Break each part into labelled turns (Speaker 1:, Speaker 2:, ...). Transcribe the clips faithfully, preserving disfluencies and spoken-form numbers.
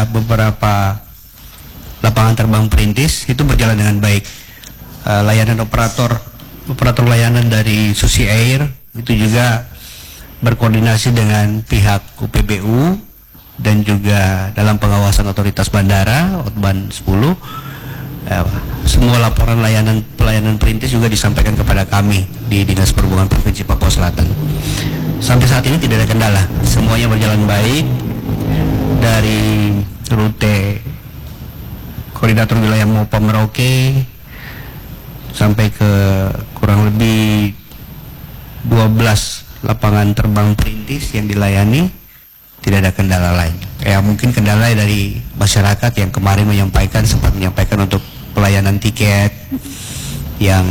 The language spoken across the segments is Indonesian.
Speaker 1: beberapa lapangan terbang perintis itu berjalan dengan baik. Uh, layanan operator operator layanan dari Susi Air itu juga berkoordinasi dengan pihak U P B U dan juga dalam pengawasan otoritas bandara Otban sepuluh. Uh, semua laporan layanan pelayanan perintis juga disampaikan kepada kami di Dinas Perhubungan Provinsi Papua Selatan. Sampai saat ini tidak ada kendala, semuanya berjalan baik. Dari rute koordinator wilayah Mopa Merauke sampai ke kurang lebih dua belas lapangan terbang perintis yang dilayani, tidak ada kendala lain. Ya mungkin kendala dari masyarakat yang kemarin menyampaikan, sempat menyampaikan untuk pelayanan tiket yang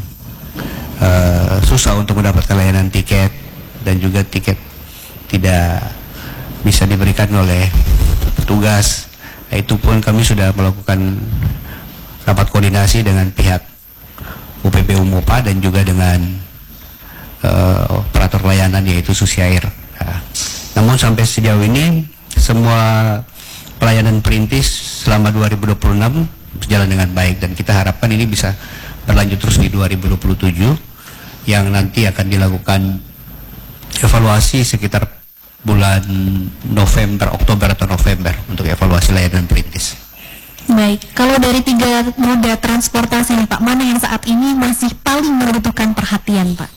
Speaker 1: uh, susah untuk mendapatkan layanan tiket dan juga tiket tidak bisa diberikan oleh petugas. Nah, itu pun kami sudah melakukan rapat koordinasi dengan pihak U P B U Mopa dan juga dengan uh, operator layanan yaitu Susi Air. Nah, namun sampai sejauh ini semua pelayanan perintis selama dua ribu dua puluh enam berjalan dengan baik dan kita harapkan ini bisa berlanjut terus di dua ribu dua puluh tujuh yang nanti akan dilakukan evaluasi sekitar bulan November, Oktober atau November untuk evaluasi layanan perintis.
Speaker 2: Baik, kalau dari tiga moda transportasi nih Pak, mana yang saat ini masih paling membutuhkan perhatian Pak?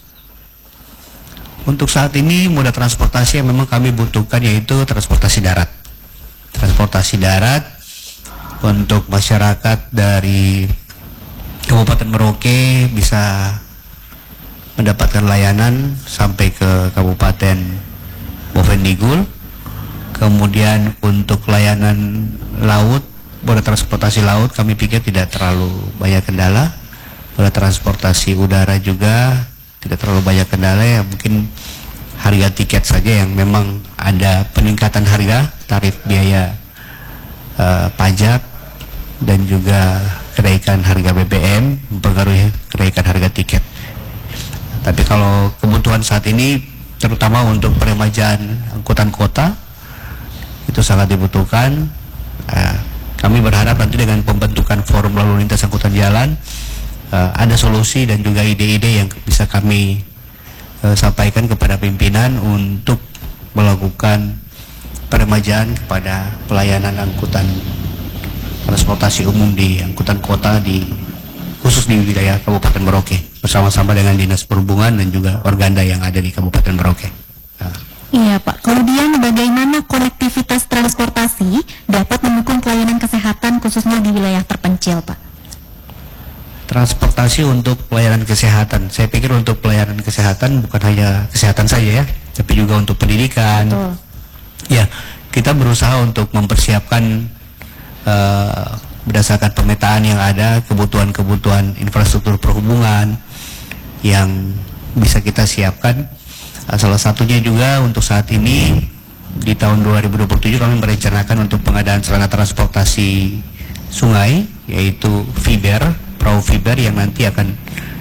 Speaker 1: Untuk saat ini moda transportasi yang memang kami butuhkan yaitu transportasi darat. Transportasi darat untuk masyarakat dari Kabupaten Merauke bisa mendapatkan layanan sampai ke Kabupaten Bovendigul. Kemudian untuk layanan laut, moda transportasi laut kami pikir tidak terlalu banyak kendala. Moda transportasi udara juga tidak terlalu banyak kendala, ya mungkin harga tiket saja yang memang ada peningkatan harga, tarif biaya uh, pajak dan juga kenaikan harga B B M mempengaruhi kenaikan harga tiket. Tapi kalau kebutuhan saat ini terutama untuk peremajaan angkutan kota itu sangat dibutuhkan. Uh, kami berharap nanti dengan pembentukan forum lalu lintas angkutan jalan uh, ada solusi dan juga ide-ide yang bisa kami uh, sampaikan kepada pimpinan untuk melakukan peremajaan kepada pelayanan angkutan transportasi umum di angkutan kota di khusus di wilayah Kabupaten Merauke bersama-sama dengan Dinas Perhubungan dan juga Organda yang ada di Kabupaten Merauke. Nah.
Speaker 2: Iya Pak, kemudian bagaimana konektivitas transportasi dapat mendukung pelayanan kesehatan khususnya di wilayah terpencil Pak?
Speaker 1: Transportasi untuk pelayanan kesehatan, saya pikir untuk pelayanan kesehatan bukan hanya kesehatan saja ya, tapi juga untuk pendidikan.
Speaker 2: Betul.
Speaker 1: Ya, kita berusaha untuk mempersiapkan uh, berdasarkan pemetaan yang ada, kebutuhan-kebutuhan infrastruktur perhubungan yang bisa kita siapkan. Salah satunya juga untuk saat ini di tahun dua ribu dua puluh tujuh kami merencanakan untuk pengadaan sarana transportasi sungai yaitu fiber, perahu fiber yang nanti akan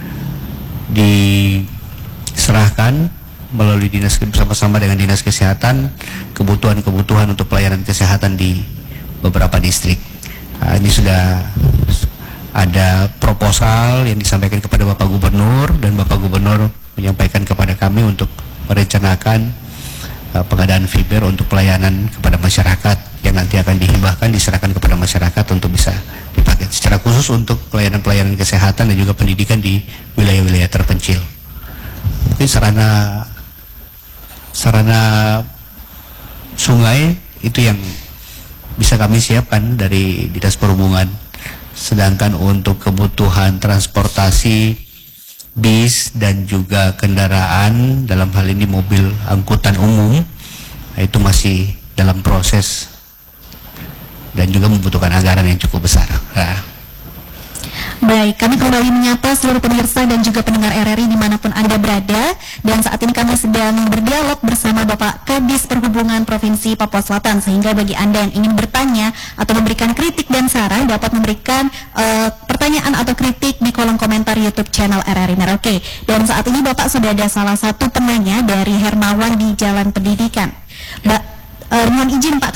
Speaker 1: diserahkan melalui dinas bersama-sama dengan dinas kesehatan kebutuhan-kebutuhan untuk pelayanan kesehatan di beberapa distrik. Nah, ini sudah ada proposal yang disampaikan kepada Bapak Gubernur dan Bapak Gubernur menyampaikan kepada kami untuk merencanakan uh, pengadaan fiber untuk pelayanan kepada masyarakat yang nanti akan dihibahkan, diserahkan kepada masyarakat untuk bisa dipakai secara khusus untuk pelayanan-pelayanan kesehatan dan juga pendidikan di wilayah-wilayah terpencil. Mungkin sarana sarana sungai itu yang bisa kami siapkan dari Dinas Perhubungan. Sedangkan untuk kebutuhan transportasi bis dan juga kendaraan dalam hal ini mobil angkutan umum itu masih dalam proses dan juga membutuhkan anggaran yang cukup besar. Nah.
Speaker 2: Baik, kami kembali menyapa seluruh pemirsa dan juga pendengar R R I dimanapun Anda berada. Dan saat ini kami sedang berdialog bersama Bapak Kadis Perhubungan Provinsi Papua Selatan. Sehingga bagi Anda yang ingin bertanya atau memberikan kritik dan saran dapat memberikan uh, pertanyaan atau kritik di kolom komentar YouTube channel R R I Merauke. Dan saat ini Bapak sudah ada salah satu penanya dari Hermawan di Jalan Pendidikan. Ba uh, mohon izin Pak